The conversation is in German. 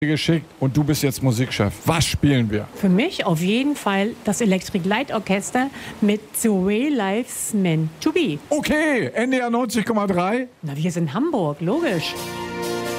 geschickt und du bist jetzt Musikchef. Was spielen wir? Für mich auf jeden Fall das Electric Light Orchester mit The Way Life's Meant to Be. Okay, NDR 90,3. Na, wir sind Hamburg, logisch.